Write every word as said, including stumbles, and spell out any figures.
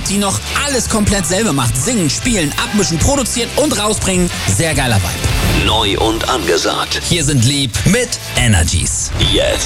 Band, die noch alles komplett selber macht. Singen, spielen, abmischen, produzieren und rausbringen. Sehr geiler Vibe. Neu und angesagt. Hier sind Lieb mit Energies. Jetzt.